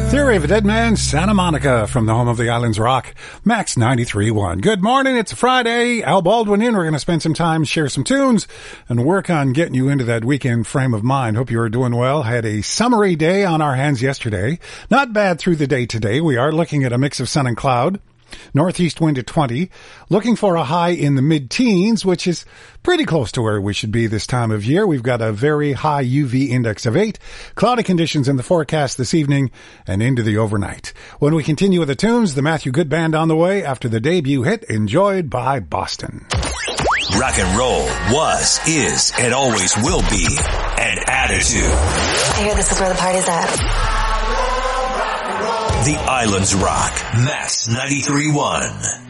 Theory of a Dead Man, Santa Monica, from the home of the Islands Rock, Max 93.1. Good morning, it's Friday. Al Baldwin in. We're going to spend some time, share some tunes, and work on getting you into that weekend frame of mind. Hope you are doing well. Had a summery day on our hands yesterday. Not bad through the day today. We are looking at a mix of sun and cloud. Northeast wind at 20, looking for a high in the mid-teens, which is pretty close to where we should be this time of year. We've got a very high UV index of 8, cloudy conditions in the forecast this evening and into the overnight. When we continue with the tunes, the Matthew Good Band on the way after the debut hit enjoyed by Boston. Rock and roll was, is, and always will be an attitude. I hear this is where the party's at. The Islands Rock, Max 93.1.